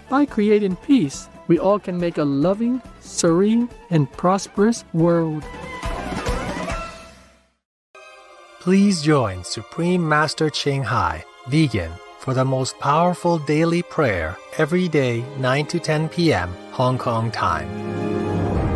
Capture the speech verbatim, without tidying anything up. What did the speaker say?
By creating peace, we all can make a loving, serene, and prosperous world. Please join Supreme Master Ching Hai, Vegan, for the most powerful daily prayer every day, nine to ten p.m. Hong Kong time.